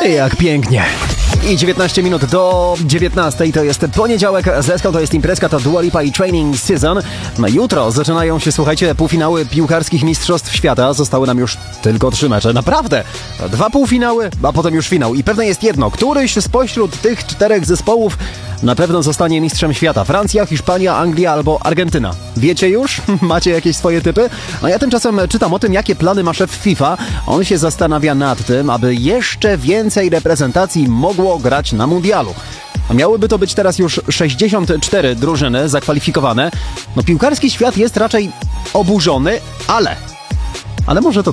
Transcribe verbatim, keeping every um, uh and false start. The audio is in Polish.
Jak pięknie. I dziewiętnaście minut do dziewiętnastej to jest poniedziałek, zeskał to jest imprezka, to Dua Lipa i Training Season. No jutro zaczynają się, słuchajcie, półfinały piłkarskich mistrzostw świata. Zostały nam już tylko trzy mecze, naprawdę. Dwa półfinały, a potem już finał. I pewne jest jedno, któryś spośród tych czterech zespołów na pewno zostanie mistrzem świata. Francja, Hiszpania, Anglia albo Argentyna. Wiecie już? Macie jakieś swoje typy? A ja tymczasem czytam o tym, jakie plany ma szef FIFA. On się zastanawia nad tym, aby jeszcze więcej reprezentacji mogło grać na mundialu. A miałyby to być teraz już sześćdziesiąt cztery drużyny zakwalifikowane. No piłkarski świat jest raczej oburzony, ale... Ale może to